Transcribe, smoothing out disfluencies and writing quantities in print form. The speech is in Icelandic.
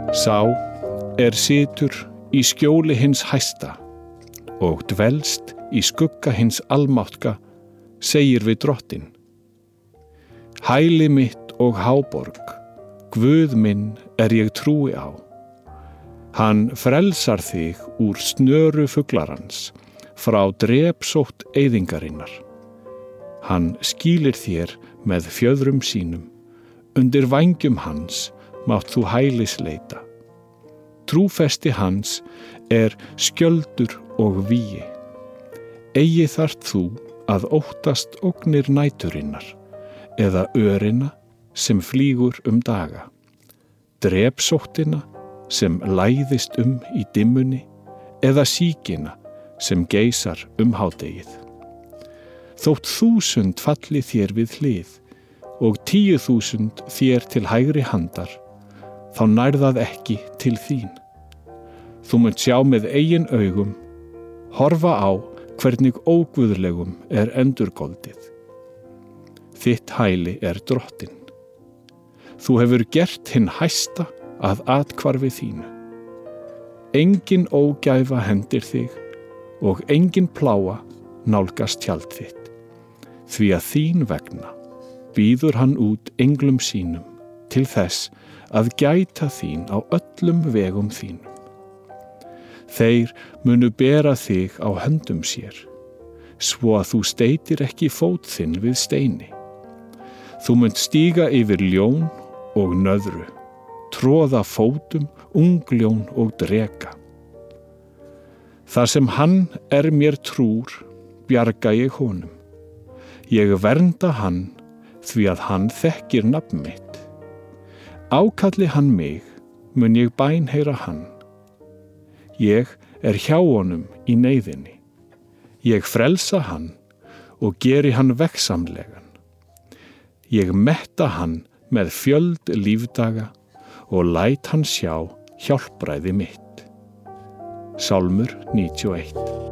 Sá situr í skjóli hins hæsta og dvelst í skugga hins almáttka, segir við Drottinn. Hæli mitt og háborg, Guð minn ég trúi á. Hann frelsar þig úr snöru fuglarans, frá drepsótt eyðingarinnar. Hann skýlir þér með fjöðrum sínum, undir vængjum hans mátt þú hælis leita. Trúfesti hans skjöldur og vígi. Eigi þarft þú að óttast ógnir næturinnar, eða örina sem flýgur daga, drepsóttina sem læðist í dimmunni, eða sýkina sem geysar hádegið. Þótt 1000 falli þér við hlið og 10.000 þér til hægri handar, þá nærðað ekki til þín. Þú munt sjá með eigin augum, horfa á hvernig óguðlegum endurgoldið. Þitt hæli Drottinn. Þú hefur gert hinn hæsta að athvarfi þínu. Engin ógæfa hendir þig og engin plága nálgast tjald þitt. Því að þín vegna býður hann út englum sínum til þess að gæta þín á öllum vegum þínum. Þeir munu bera þig á höndum sér, svo að þú steytir ekki fót þinn við steini. Þú munt stíga yfir ljón og nöðru, troða fótum ungljón og dreka. Þar sem hann mér trúr, bjarga ég honum. Ég vernda hann, því að hann þekkir nafn mitt. Ákalli hann mig, mun ég bænheyra hann. Ég hjá honum í neyðinni. Ég frelsa hann og geri hann veggsamlegan. Ég metta hann með fjöld lífdaga og læt hann sjá hjálpræði mitt. Sálmur 91.